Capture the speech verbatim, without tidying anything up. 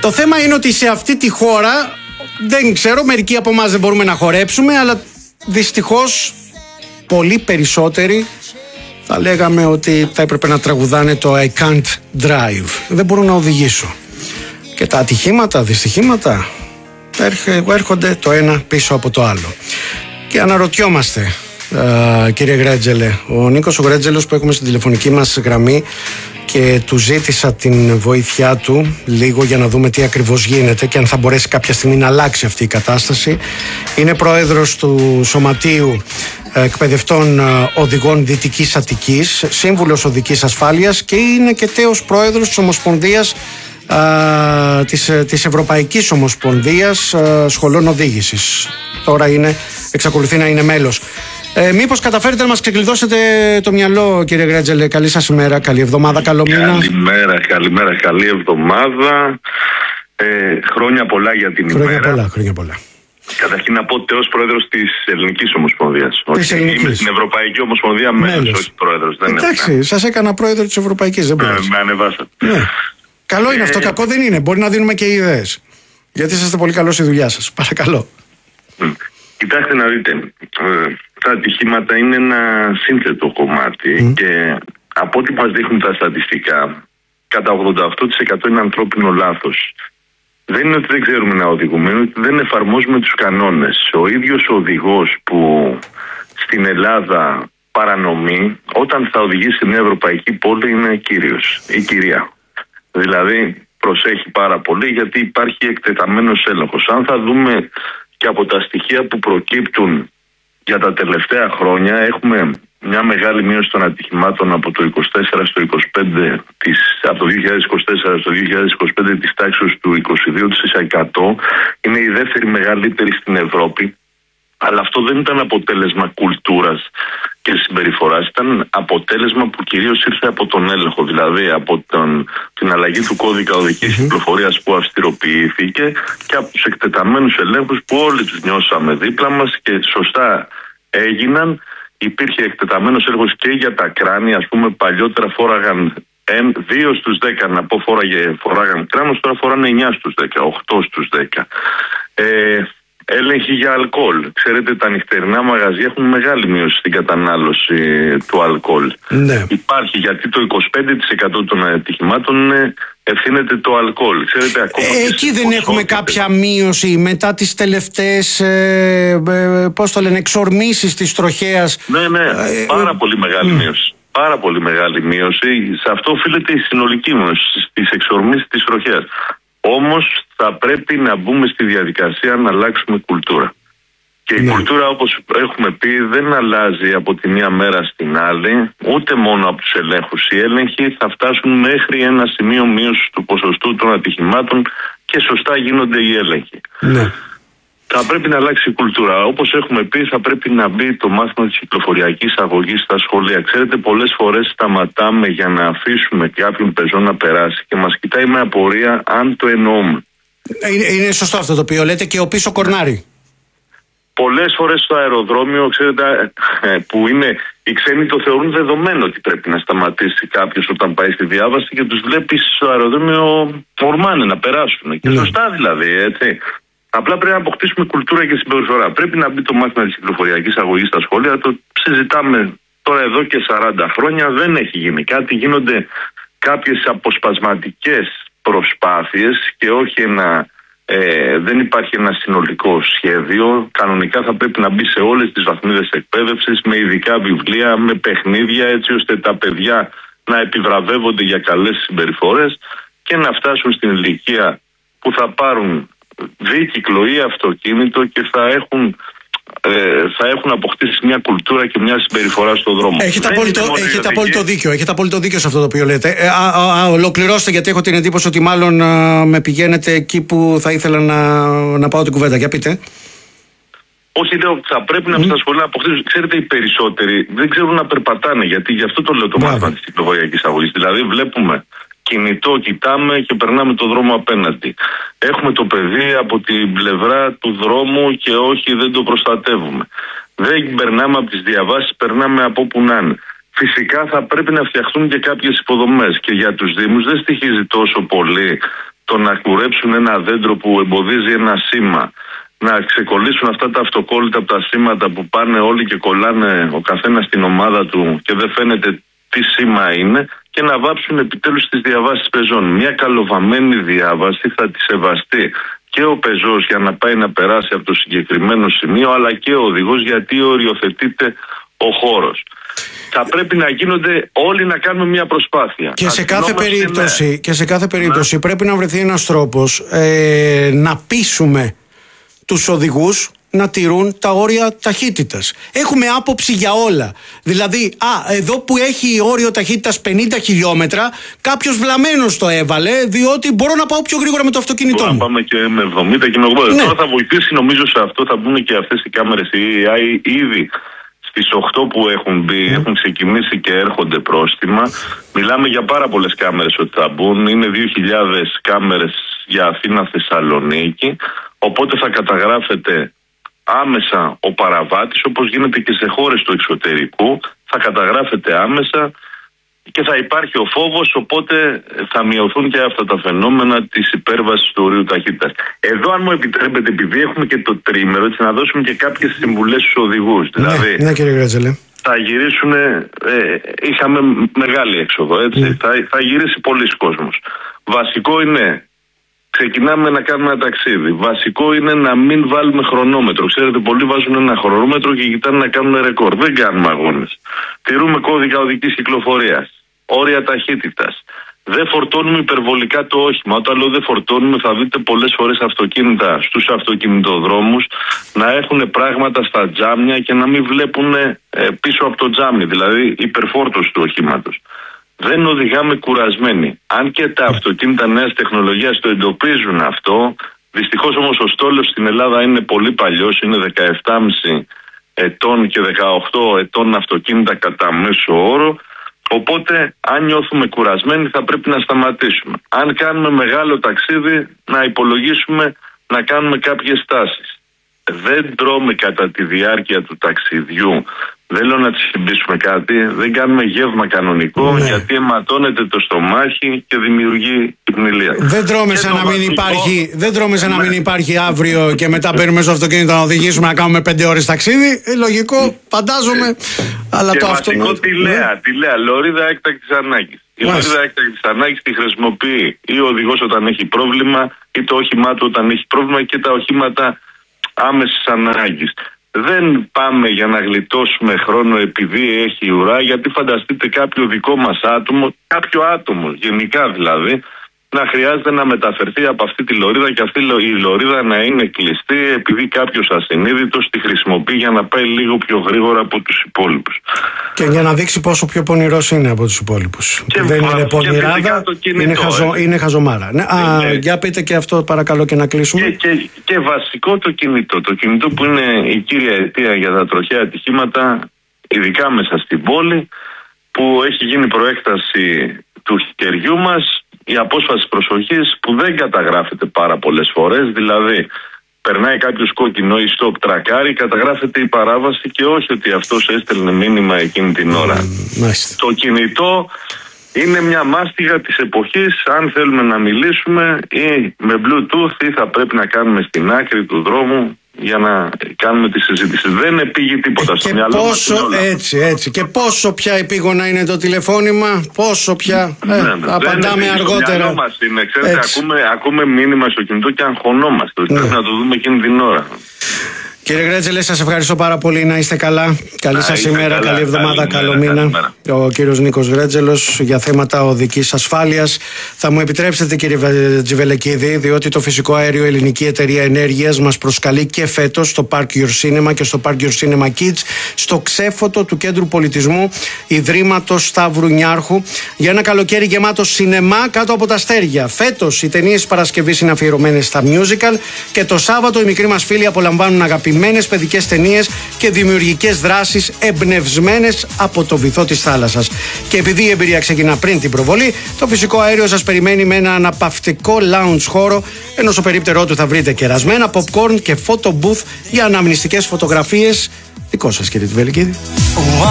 Το θέμα είναι ότι σε αυτή τη χώρα, δεν ξέρω, μερικοί από εμάς δεν μπορούμε να χορέψουμε, αλλά δυστυχώς πολύ περισσότεροι θα λέγαμε ότι θα έπρεπε να τραγουδάνε το I can't drive. Δεν μπορώ να οδηγήσω. Και τα ατυχήματα, δυστυχήματα έρχονται το ένα πίσω από το άλλο. Και αναρωτιόμαστε, uh, κύριε Γρέτζελε, ο Νίκος ο Γρέτζελος που έχουμε στην τηλεφωνική μας γραμμή και του ζήτησα την βοήθειά του λίγο για να δούμε τι ακριβώς γίνεται και αν θα μπορέσει κάποια στιγμή να αλλάξει αυτή η κατάσταση. Είναι πρόεδρος του Σωματείου Εκπαιδευτών Οδηγών Δυτικής Αττικής, σύμβουλος οδικής ασφάλειας και είναι και τέος πρόεδρος της Ομοσπονδίας α, της, της Ευρωπαϊκής Ομοσπονδίας α, Σχολών Οδήγησης. Τώρα είναι, εξακολουθεί να είναι μέλος. Ε, μήπως καταφέρετε να μας ξεκλειδώσετε το μυαλό, κύριε Γρέτζελε? Καλή σας ημέρα, καλή εβδομάδα, καλό μήνα. Καλημέρα, καλημέρα, καλή εβδομάδα. Ε, χρόνια πολλά για την χρόνια ημέρα. Πολλά, χρόνια πολλά. Καταρχήν να πω τέος πρόεδρος της Ελληνικής Ομοσπονδίας. Της Ελληνικής. Είμαι στην Ευρωπαϊκή Ομοσπονδία μέλος, όχι πρόεδρος. Δεν Εντάξει, είναι. σας έκανα πρόεδρο της Ευρωπαϊκής, δεν μπορείς. Με ανεβάσατε. Ναι. Καλό είναι ε... αυτό, κακό δεν είναι. Μπορεί να δίνουμε και ιδέες. Γιατί είσαστε πολύ καλός στη δουλειά σας. Παρακαλώ. Κοιτάξτε να δείτε. Ε, τα ατυχήματα είναι ένα σύνθετο κομμάτι mm. και από ό,τι μας δείχνουν τα στατιστικά, κατά ογδόντα οκτώ τοις εκατό είναι ανθρώπινο λάθος. Δεν είναι ότι δεν ξέρουμε να οδηγούμε, είναι ότι δεν εφαρμόζουμε τους κανόνες. Ο ίδιος ο οδηγός που στην Ελλάδα παρανομεί, όταν θα οδηγήσει σε μια ευρωπαϊκή πόλη, είναι κύριος ή κυρία. Δηλαδή προσέχει πάρα πολύ γιατί υπάρχει εκτεταμένος έλεγχος. Αν θα δούμε και από τα στοιχεία που προκύπτουν για τα τελευταία χρόνια, έχουμε μια μεγάλη μείωση των ατυχημάτων από το είκοσι τέσσερα στο είκοσι πέντε, της, από το δύο χιλιάδες είκοσι τέσσερα στο δύο χιλιάδες είκοσι πέντε της τάξης του είκοσι δύο τοις εκατό. Είναι η δεύτερη μεγαλύτερη στην Ευρώπη. Αλλά αυτό δεν ήταν αποτέλεσμα κουλτούρας και συμπεριφοράς, ήταν αποτέλεσμα που κυρίως ήρθε από τον έλεγχο, δηλαδή από τον, την αλλαγή του κώδικα οδικής κυκλοφορίας που αυστηροποιήθηκε και από τους εκτεταμένους ελέγχους που όλοι τους νιώσαμε δίπλα μας και σωστά έγιναν. Υπήρχε εκτεταμένος έλεγχος και για τα κράνη, ας πούμε παλιότερα φόραγαν δύο στους δέκα, να πω φόραγε, φοράγαν κράνος, τώρα φοράνε εννιά στους δέκα, οκτώ στους δέκα. Ε, Έλεγχοι για αλκοόλ. Ξέρετε, τα νυχτερινά μαγαζιά έχουν μεγάλη μείωση στην κατανάλωση του αλκοόλ. Ναι. Υπάρχει, γιατί το είκοσι πέντε τοις εκατό των ατυχημάτων ευθύνεται το αλκοόλ. Ξέρετε, ακόμα ε, εκεί δεν έχουμε κάποια μείωση μετά τις τελευταίες ε, ε, πώς το λένε, εξορμήσεις της τροχέας? Ναι, ναι, ε, πάρα ε, πολύ μεγάλη ε, μείωση. Πάρα πολύ μεγάλη μείωση. Σε αυτό οφείλεται η συνολική μείωση της εξορμήσεις της τροχέας. Όμως θα πρέπει να μπούμε στη διαδικασία να αλλάξουμε κουλτούρα. Και η ναι. κουλτούρα, όπως έχουμε πει, δεν αλλάζει από τη μία μέρα στην άλλη, ούτε μόνο από τους ελέγχους. Οι έλεγχοι θα φτάσουν μέχρι ένα σημείο μείωσης του ποσοστού των ατυχημάτων και σωστά γίνονται οι έλεγχοι. Ναι. Θα πρέπει να αλλάξει η κουλτούρα. Όπως έχουμε πει, θα πρέπει να μπει το μάθημα της κυκλοφοριακής αγωγής στα σχολεία. Ξέρετε, πολλές φορές σταματάμε για να αφήσουμε κάποιον πεζό να περάσει και μας κοιτάει με απορία αν το εννοούμε. Είναι, είναι σωστό αυτό το οποίο λέτε, και ο πίσω κορνάρι. Πολλές φορές στο αεροδρόμιο, ξέρετε, που είναι οι ξένοι το θεωρούν δεδομένο ότι πρέπει να σταματήσει κάποιος όταν πάει στη διάβαση και τους βλέπει στο αεροδρόμιο ορμάνε να περάσουν. Και ναι. σωστά δηλαδή, έτσι. Απλά πρέπει να αποκτήσουμε κουλτούρα και συμπεριφορά. Πρέπει να μπει το μάθημα της κυκλοφοριακής αγωγής στα σχολεία. Το συζητάμε τώρα εδώ και σαράντα χρόνια. Δεν έχει γίνει κάτι. Γίνονται κάποιες αποσπασματικές προσπάθειες και όχι ένα. Ε, δεν υπάρχει ένα συνολικό σχέδιο. Κανονικά θα πρέπει να μπει σε όλες τις βαθμίδες εκπαίδευσης με ειδικά βιβλία, με παιχνίδια, έτσι ώστε τα παιδιά να επιβραβεύονται για καλές συμπεριφορές και να φτάσουν στην ηλικία που θα πάρουν δίκυκλο ή αυτοκίνητο και θα έχουν, ε, θα έχουν αποκτήσει μια κουλτούρα και μια συμπεριφορά στον δρόμο. Έχετε απόλυτο, έχετε απόλυτο δίκιο. Έχετε απόλυτο δίκιο σε αυτό το οποίο λέτε. Ε, α, α, α, ολοκληρώστε, γιατί έχω την εντύπωση ότι μάλλον α, με πηγαίνετε εκεί που θα ήθελα να, να πάω την κουβέντα. Για πείτε. Όχι, λέω ότι θα πρέπει mm. να στα σχολεία αποκτήσουν. Ξέρετε, οι περισσότεροι δεν ξέρουν να περπατάνε. Γιατί γι' αυτό το λέω το μάθημα της κυκλοφοριακής αγωγής. Δηλαδή, βλέπουμε κινητό, κοιτάμε και περνάμε το δρόμο απέναντι. Έχουμε το παιδί από την πλευρά του δρόμου και όχι, δεν το προστατεύουμε. Δεν περνάμε από τις διαβάσεις, περνάμε από όπου να είναι. Φυσικά θα πρέπει να φτιαχτούν και κάποιες υποδομές και για τους Δήμους δεν στοιχίζει τόσο πολύ το να κουρέψουν ένα δέντρο που εμποδίζει ένα σήμα, να ξεκολλήσουν αυτά τα αυτοκόλλητα από τα σήματα που πάνε όλοι και κολλάνε ο καθένας στην ομάδα του και δεν φαίνεται τι σήμα είναι, και να βάψουν επιτέλους τις διαβάσεις πεζών. Μια καλοβαμμένη διάβαση θα τη σεβαστεί και ο πεζός για να πάει να περάσει από το συγκεκριμένο σημείο, αλλά και ο οδηγός, γιατί οριοθετείται ο χώρος. Θα πρέπει να γίνονται όλοι, να κάνουμε μια προσπάθεια. Και σε κάθε περίπτωση, ναι. και σε κάθε περίπτωση ναι. πρέπει να βρεθεί ένας τρόπος ε, να πείσουμε τους οδηγούς να τηρούν τα όρια ταχύτητας. Έχουμε άποψη για όλα. Δηλαδή, α, εδώ που έχει όριο ταχύτητας πενήντα χιλιόμετρα, κάποιος βλαμμένος το έβαλε, διότι μπορώ να πάω πιο γρήγορα με το αυτοκίνητό μου. Μπορώ να πάμε και με εβδομήντα και με ογδόντα. Ναι. Τώρα θα βοηθήσει, νομίζω, σε αυτό, θα μπουν και αυτές οι κάμερες η έι άι ήδη. Στις οκτώ που έχουν μπει, mm. έχουν ξεκινήσει και έρχονται πρόστιμα. Μιλάμε για πάρα πολλές κάμερες ότι θα μπουν. Είναι δύο χιλιάδες κάμερες για Αθήνα-Θεσσαλονίκη. Οπότε θα καταγράφεται άμεσα ο παραβάτης, όπως γίνεται και σε χώρες του εξωτερικού. Θα καταγράφεται άμεσα και θα υπάρχει ο φόβος, οπότε θα μειωθούν και αυτά τα φαινόμενα της υπέρβασης του ορίου ταχύτητας. Εδώ, αν μου επιτρέπετε, επειδή έχουμε και το τρίμερο, έτσι, να δώσουμε και κάποιες συμβουλές στους οδηγούς. Ναι, δηλαδή, ναι, κύριε Γρέτζελε. Θα γυρίσουν, ε, είχαμε μεγάλη έξοδο, έτσι, ναι. θα, θα γυρίσει πολλοί κόσμος. Βασικό είναι, ξεκινάμε να κάνουμε ένα ταξίδι. Βασικό είναι να μην βάλουμε χρονόμετρο. Ξέρετε, πολλοί βάζουν ένα χρονόμετρο και κοιτάνε να κάνουν ρεκόρ. Δεν κάνουμε αγώνες. Τηρούμε κώδικα οδικής κυκλοφορίας, όρια ταχύτητας. Δεν φορτώνουμε υπερβολικά το όχημα. Όταν λέω δεν φορτώνουμε, θα δείτε πολλές φορές αυτοκίνητα στους αυτοκινητοδρόμους να έχουν πράγματα στα τζάμια και να μην βλέπουν ε, πίσω από το τζάμι, δηλαδή υπερφόρτωση του οχήματος. Δεν οδηγάμε κουρασμένοι. Αν και τα αυτοκίνητα νέας τεχνολογίας το εντοπίζουν αυτό, δυστυχώς όμως ο στόλος στην Ελλάδα είναι πολύ παλιός, είναι δεκαεπτά κόμμα πέντε ετών και δεκαοκτώ ετών αυτοκίνητα κατά μέσο όρο. Οπότε, αν νιώθουμε κουρασμένοι, θα πρέπει να σταματήσουμε. Αν κάνουμε μεγάλο ταξίδι, να υπολογίσουμε να κάνουμε κάποιες στάσεις. Δεν τρώμε κατά τη διάρκεια του ταξιδιού. Δεν λέω να τσιμπήσουμε κάτι, δεν κάνουμε γεύμα κανονικό, ναι. γιατί αιματώνεται το στομάχι και δημιουργεί υπνηλία. Δεν τρώμε σαν να, βασικό... υπάρχει, δεν τρώμε σαν ναι. να μην υπάρχει αύριο και μετά παίρνουμε στο αυτοκίνητο να οδηγήσουμε να κάνουμε πέντε ώρες ταξίδι. Ε, λογικό, φαντάζομαι. αλλά και το βασικό αυτό... τη λέω, τη λέω, λωρίδα έκτακτης ανάγκης. Η λωρίδα έκτακτης ανάγκης τη χρησιμοποιεί ή ο οδηγός όταν έχει πρόβλημα, ή το όχημά του όταν έχει πρόβλημα, και τα οχήματα άμεσης ανάγκης. Δεν πάμε για να γλιτώσουμε χρόνο επειδή έχει ουρά, γιατί φανταστείτε κάποιο δικό μας άτομο, κάποιο άτομο γενικά δηλαδή, να χρειάζεται να μεταφερθεί από αυτή τη λωρίδα και αυτή η λωρίδα να είναι κλειστή επειδή κάποιος ασυνείδητος τη χρησιμοποιεί για να πάει λίγο πιο γρήγορα από τους υπόλοιπους. Και για να δείξει πόσο πιο πονηρός είναι από τους υπόλοιπους. Και δεν είναι πονηράδα, είναι, χαζο, είναι χαζομάρα. Ναι, α, ναι. Για πείτε και αυτό παρακαλώ και να κλείσουμε. Και, και, και βασικό το κινητό. Το κινητό που είναι η κύρια αιτία για τα τροχαία ατυχήματα, ειδικά μέσα στην πόλη, που έχει γίνει προέκταση του χεριού μας. Η απόσπαση προσοχής που δεν καταγράφεται πάρα πολλές φορές, δηλαδή περνάει κάποιος κόκκινο ή stop τρακάρει, καταγράφεται η παράβαση και όχι ότι αυτός έστελνε μήνυμα εκείνη την ώρα. Mm, το κινητό είναι μια μάστιγα της εποχής, αν θέλουμε να μιλήσουμε ή με Bluetooth ή θα πρέπει να κάνουμε στην άκρη του δρόμου για να κάνουμε τη συζήτηση. Δεν επήγει τίποτα στο μυαλό μας. Έτσι, έτσι. Και πόσο πια επίγωνα είναι το τηλεφώνημα, πόσο πια. Ε, ναι, ναι, απαντάμε αργότερα. Στο μας είναι. Ξέρετε, ακούμε, ακούμε μήνυμα στο κινητό και αγχωνόμαστε. Ναι. Πρέπει να το δούμε εκείνη την ώρα. Κύριε Γρέτζελε, σας ευχαριστώ πάρα πολύ. Να είστε καλά. Καλή να σας ημέρα, καλά, καλή εβδομάδα, καλό μήνα. Ο κύριος Νίκος Γρέτζελος για θέματα οδικής ασφάλειας. Θα μου επιτρέψετε, κύριε Τζιβελεκίδη, διότι το φυσικό αέριο Ελληνική Εταιρεία Ενέργειας μας προσκαλεί και φέτος στο Park Your Cinema και στο Park Your Cinema Kids, στο ξέφωτο του Κέντρου Πολιτισμού Ιδρύματος Σταύρου Νιάρχου, για ένα καλοκαίρι γεμάτο σινεμά κάτω από τα αστέρια. Φέτος οι ταινίες Παρασκευής είναι αφιερωμένες στα musical και το Σάββατο οι μικροί μας φίλοι απολαμβάνουν αγαπημένες παιδικές ταινίες και δημιουργικές δράσεις εμπνευσμένες από το βυθό της θάλασσας. Και επειδή η εμπειρία ξεκινά πριν την προβολή, το φυσικό αέριο σας περιμένει με ένα αναπαυτικό lounge χώρο, ενώ στο περίπτερό του θα βρείτε κερασμένα popcorn και photo booth για αναμνηστικές φωτογραφίες. Δικό σας, κύριε Τζιβελεκίδη.